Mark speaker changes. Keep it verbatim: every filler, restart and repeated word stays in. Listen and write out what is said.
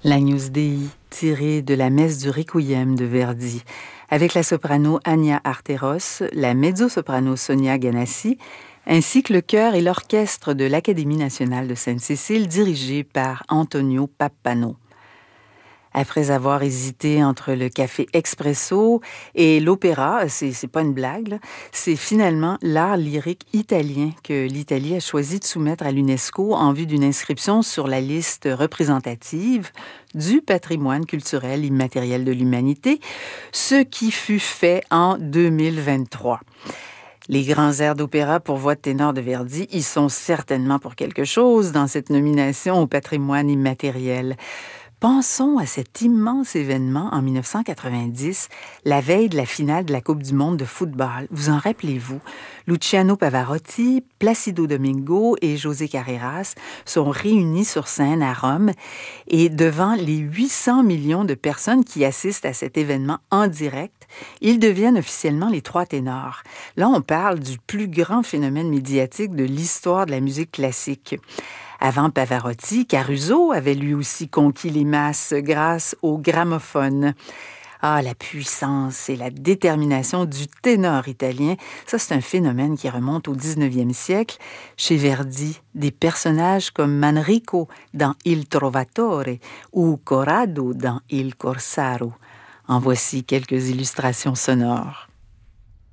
Speaker 1: L'Agnus Dei, tiré de la messe du Requiem de Verdi, avec la soprano Anya Arteros, la mezzo-soprano Sonia Ganassi, ainsi que le chœur et l'orchestre de l'Académie nationale de Sainte-Cécile, dirigé par Antonio Pappano. Après avoir hésité entre le café expresso et l'opéra, c'est, c'est pas une blague, là, c'est finalement l'art lyrique italien que l'Italie a choisi de soumettre à l'UNESCO en vue d'une inscription sur la liste représentative du patrimoine culturel immatériel de l'humanité, ce qui fut fait en deux mille vingt-trois. Les grands airs d'opéra pour voix de ténor de Verdi y sont certainement pour quelque chose dans cette nomination au patrimoine immatériel. Pensons à cet immense événement en dix-neuf cent quatre-vingt-dix, la veille de la finale de la Coupe du monde de football. Vous en rappelez-vous? Luciano Pavarotti, Placido Domingo et José Carreras sont réunis sur scène à Rome et devant les huit cents millions de personnes qui assistent à cet événement en direct, ils deviennent officiellement les trois ténors. Là, on parle du plus grand phénomène médiatique de l'histoire de la musique classique. Avant Pavarotti, Caruso avait lui aussi conquis les masses grâce au gramophone. Ah, la puissance et la détermination du ténor italien, ça c'est un phénomène qui remonte au dix-neuvième siècle. Chez Verdi, des personnages comme Manrico dans Il Trovatore ou Corrado dans Il Corsaro. En voici quelques illustrations sonores.